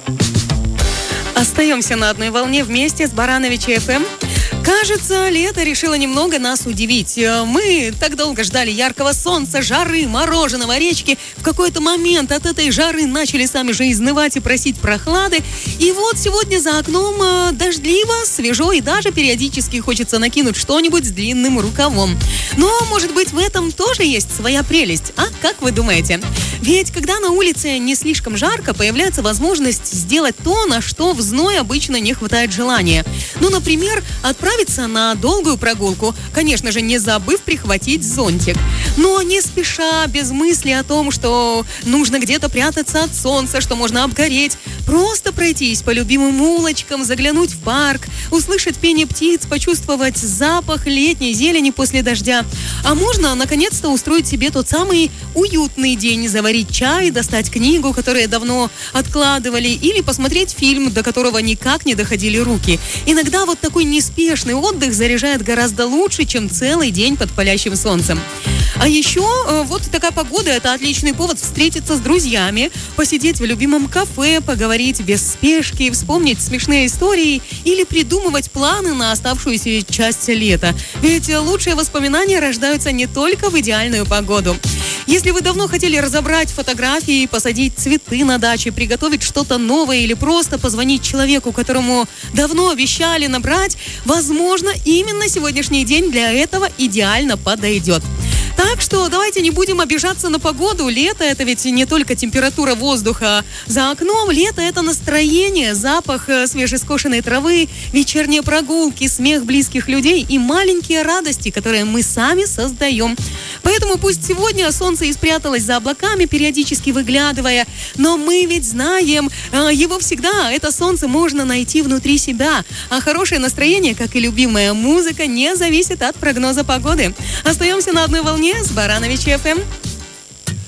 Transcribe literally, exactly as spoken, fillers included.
Остаемся на одной волне вместе с Барановичи эф эм. Кажется, лето решило немного нас удивить. Мы так долго ждали яркого солнца, жары, мороженого, речки. В какой-то момент от этой жары начали сами же изнывать и просить прохлады. И вот сегодня за окном дождливо, свежо и даже периодически хочется накинуть что-нибудь с длинным рукавом. Но, может быть, в этом тоже есть своя прелесть, а? Как вы думаете? Ведь когда на улице не слишком жарко, появляется возможность сделать то, на что в зной обычно не хватает желания. Ну, например, отправиться на долгую прогулку, конечно же, не забыв прихватить зонтик. Но не спеша, без мысли о том, что нужно где-то прятаться от солнца, что можно обгореть. Просто пройтись по любимым улочкам, заглянуть в парк, услышать пение птиц, почувствовать запах летней зелени после дождя. А можно, наконец-то, устроить себе тот самый уютный день, заварить чай, достать книгу, которую давно откладывали, или посмотреть фильм, до которого никак не доходили руки. Иногда вот такой неспешный отдых заряжает гораздо лучше, чем целый день под палящим солнцем. А еще вот такая погода – это отличный повод встретиться с друзьями, посидеть в любимом кафе, поговорить без спешки, вспомнить смешные истории или придумывать планы на оставшуюся часть лета. Ведь лучшие воспоминания рождаются не только в идеальную погоду. Если вы давно хотели разобрать фотографии, посадить цветы на даче, приготовить что-то новое или просто позвонить человеку, которому давно обещали набрать, возможно, именно сегодняшний день для этого идеально подойдет. Так что давайте не будем обижаться на погоду. Лето – это ведь не только температура воздуха за окном. Лето – это настроение, запах свежескошенной травы, вечерние прогулки, смех близких людей и маленькие радости, которые мы сами создаем. Поэтому пусть сегодня солнце и спряталось за облаками, периодически выглядывая, но мы ведь знаем, его всегда, это солнце можно найти внутри себя. А хорошее настроение, как и любимая музыка, не зависит от прогноза погоды. Остаемся на одной волне с Барановичи эф эм.